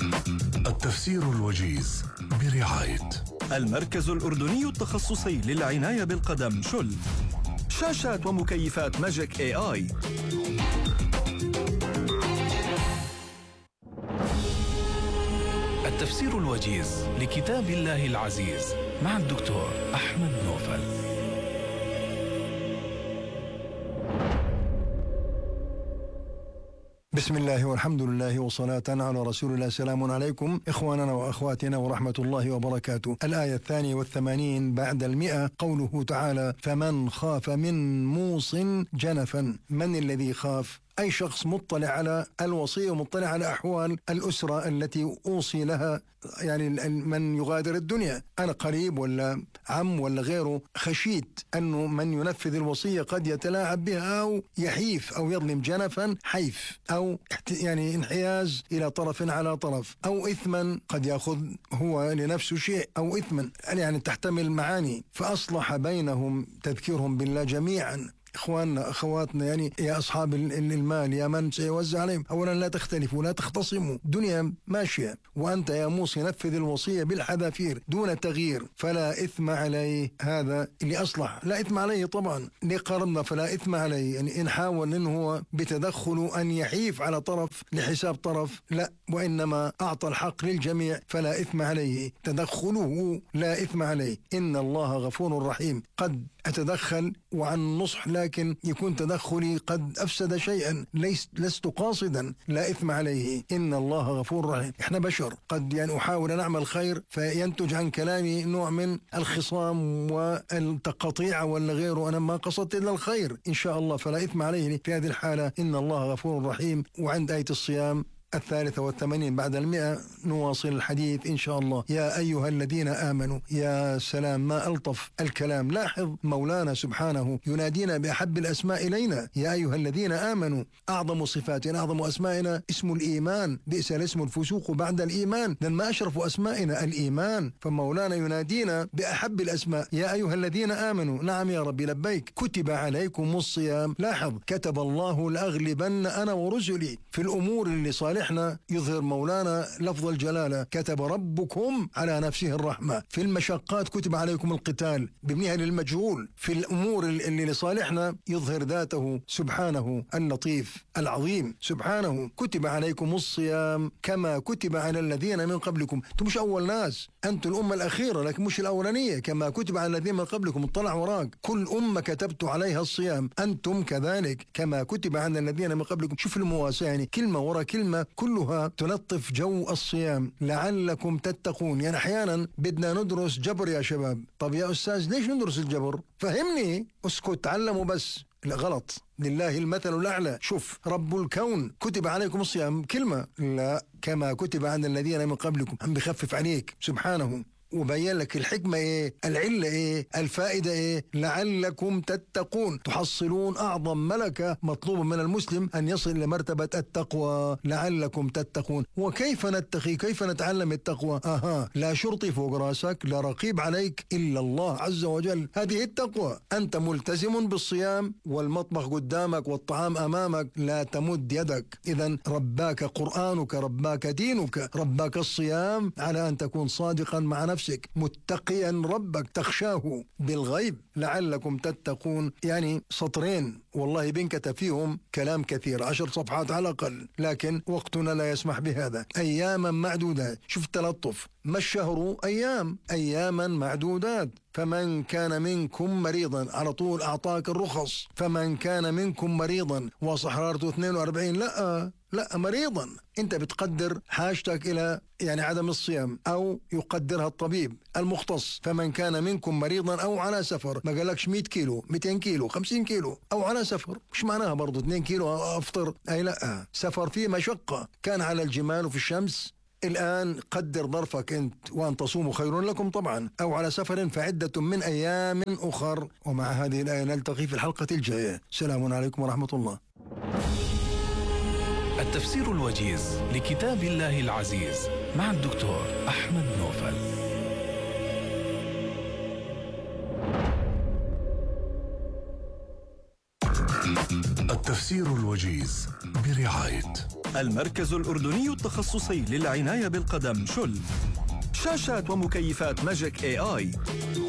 التفسير الوجيز برعاية المركز الأردني التخصصي للعناية بالقدم شل. شاشات ومكيفات ماجيك AI. التفسير الوجيز لكتاب الله العزيز مع الدكتور أحمد نوفل. بسم الله والحمد لله وصلاة على رسول الله. سلام عليكم إخواننا وأخواتنا ورحمة الله وبركاته. الآية 82 بعد 100، قوله تعالى: فمن خاف من موص جنفا. من الذي خاف؟ أي شخص مطلع على الوصية ومطلع على أحوال الأسرة التي أوصي لها، يعني من يغادر الدنيا، أنا قريب ولا عم ولا غيره، خشيت أنه من ينفذ الوصية قد يتلاعب بها أو يحيف أو يظلم. جنفا حيف أو يعني انحياز إلى طرف على طرف، أو إثما قد يأخذ هو لنفسه شيء، أو إثما يعني تحتمل معاني. فأصلح بينهم، تذكيرهم بالله جميعا. إخواننا أخواتنا، يعني يا أصحاب المال، يا من سيوزع عليهم، أولا لا تختلفوا، لا تختصموا، دنيا ماشية، وأنت يا موصي نفذ الوصية بالحذافير دون تغيير، فلا إثم عليه. هذا اللي أصلح، لا إثم عليه طبعا لقربنا، فلا إثم عليه. يعني إن حاول إنه هو بتدخل أن يحيف على طرف لحساب طرف، لا، وإنما أعطى الحق للجميع، فلا إثم عليه. تدخله لا إثم عليه. إن الله غفور رحيم. قد أتدخل وعن نصح، لكن يكون تدخلي قد أفسد شيئا، لست قاصدا، لا إثم عليه. إن الله غفور رحيم. إحنا بشر، قد يعني أحاول أن أعمل خير فينتج عن كلامي نوع من الخصام والتقطيع ولا غيره، أنا ما قصدت إلا الخير إن شاء الله، فلا إثم عليه في هذه الحالة. إن الله غفور رحيم. وعند آية الصيام 83 بعد 100 نواصل الحديث إن شاء الله. يا أيها الذين آمنوا، يا سلام ما ألطف الكلام. لاحظ مولانا سبحانه ينادينا بأحب الأسماء إلينا. يا أيها الذين آمنوا، أعظم صفاتنا أعظم أسمائنا اسم الإيمان. بئس الاسم الفسوق بعد الإيمان، لأن ما أشرف أسمائنا الإيمان. فمولانا ينادينا بأحب الأسماء. يا أيها الذين آمنوا، نعم يا ربي لبيك. كتب عليكم الصيام. لاحظ، كتب الله لأغلبن أنا ورسلي. في الأمور اللي صالح احنا يظهر مولانا لفظ الجلالة، كتب ربكم على نفسه الرحمة. في المشقات كتب عليكم القتال، بابنها للمجهول. في الأمور اللي لصالحنا يظهر ذاته سبحانه اللطيف العظيم سبحانه. كتب عليكم الصيام كما كتب على الذين من قبلكم. انتم مش أول ناس، أنتم الأمة الأخيرة لكن مش الأولانية. كما كتب على الذين من قبلكم، اطلع وراك، كل أمة كتبت عليها الصيام، أنتم كذلك كما كتب على الذين من قبلكم. شوف المواساة، يعني كلمة ورا كلمة كلها تلطف جو الصيام. لعلكم تتقون. يعني أحيانا بدنا ندرس جبر يا شباب. طب يا أستاذ ليش ندرس الجبر؟ فهمني، اسكت تعلموا بس. لا، غلط، لله المثل الأعلى. شوف، رب الكون كتب عليكم الصيام كلمة، لا، كما كتب على الذين من قبلكم. عم بخفف عليك سبحانه وبين لك الحكمة إيه، العلة إيه، الفائدة إيه. لعلكم تتقون، تحصلون أعظم ملكة مطلوب من المسلم أن يصل إلى مرتبة التقوى. لعلكم تتقون. وكيف نتقي؟ كيف نتعلم التقوى؟ لا شرطي فوق راسك، لا رقيب عليك إلا الله عز وجل. هذه التقوى. أنت ملتزم بالصيام والمطبخ قدامك والطعام أمامك، لا تمد يدك. إذن رباك قرآنك، رباك دينك، رباك الصيام على أن تكون صادقا مع نفسك، متقيا ربك، تخشاه بالغيب. لعلكم تتقون، يعني سطرين والله بنكتب فيهم كلام كثير، 10 صفحات على الأقل، لكن وقتنا لا يسمح بهذا. أياما معدودة. شوف التلطف، ما الشهر؟ أياما معدودات. فمن كان منكم مريضا، على طول أعطاك الرخص. فمن كان منكم مريضا وصحرارته 42، لا مريضا. انت بتقدر حاجتك الى يعني عدم الصيام، او يقدرها الطبيب المختص. فمن كان منكم مريضا او على سفر، ما قالكش 100 كيلو 200 كيلو 50 كيلو، او على سفر. مش معناها برضو 2 كيلو افطر، اي لا، سفر فيه مشقة، كان على الجمال وفي الشمس. الآن قدر ظرفك أنت، وأن تصوموا خير لكم طبعا، أو على سفر فعدة من أيام أخر. ومع هذه الآية نلتقي في الحلقة الجاية. السلام عليكم ورحمة الله. التفسير الوجيز لكتاب الله العزيز مع الدكتور أحمد نوفل. تفسير الوجيز برعاية المركز الأردني التخصصي للعناية بالقدم شل. شاشات ومكيفات ماجيك AI.